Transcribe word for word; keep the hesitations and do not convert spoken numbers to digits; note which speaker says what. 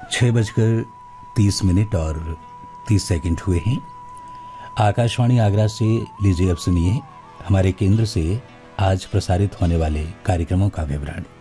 Speaker 1: छः बजकर तीस मिनट और तीस सेकंड हुए हैं। आकाशवाणी आगरा से लीजिए अब सुनिए हमारे केंद्र से आज प्रसारित होने वाले कार्यक्रमों का विवरण।